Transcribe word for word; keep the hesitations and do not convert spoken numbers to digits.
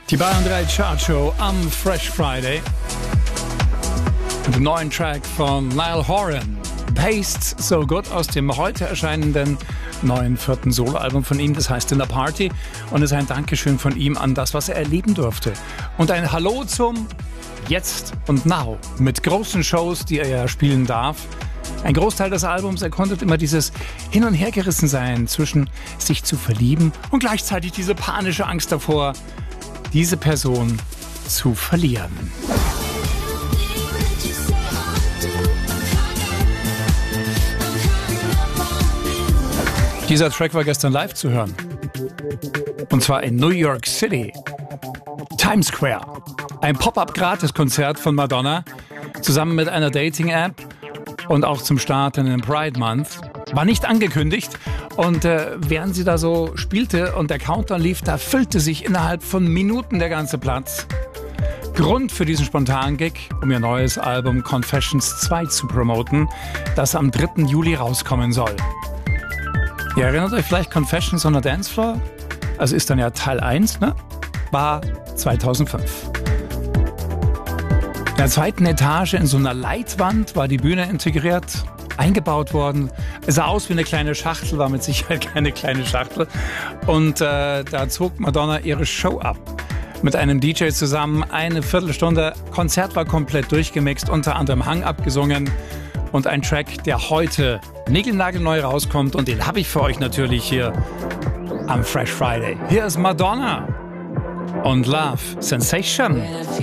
Die Bayern drei Chartshow am Fresh Friday. Mit dem neuen Track von Niall Horan. Tastes So Good aus dem heute erscheinenden neuen vierten Soloalbum von ihm, das heißt In the Party. Und es ist ein Dankeschön von ihm an das, was er erleben durfte. Und ein Hallo zum Jetzt und Now mit großen Shows, die er ja spielen darf. Ein Großteil des Albums erkundet immer dieses Hin- und Hergerissensein zwischen sich zu verlieben und gleichzeitig diese panische Angst davor, diese Person zu verlieren. Dieser Track war gestern live zu hören. Und zwar in New York City. Times Square. Ein Pop-up-Gratis-Konzert von Madonna zusammen mit einer Dating-App und auch zum Start in den Pride Month. War nicht angekündigt und äh, während sie da so spielte und der Countdown lief, da füllte sich innerhalb von Minuten der ganze Platz. Grund für diesen spontanen Gig, um ihr neues Album Confessions zwei zu promoten, das am dritten Juli rauskommen soll. Ihr erinnert euch vielleicht Confessions on a Dance Floor? Also ist dann ja Teil eins, ne? War zweitausendfünf. In der zweiten Etage in so einer Leitwand war die Bühne integriert, eingebaut worden. Es sah aus wie eine kleine Schachtel, war mit Sicherheit keine kleine Schachtel. Und äh, da zog Madonna ihre Show ab. Mit einem D J zusammen, eine Viertelstunde. Konzert war komplett durchgemixt, unter anderem Hang abgesungen. Und ein Track, der heute niegelnagelneu rauskommt. Und den habe ich für euch natürlich hier am Fresh Friday. Hier ist Madonna und Love Sensation.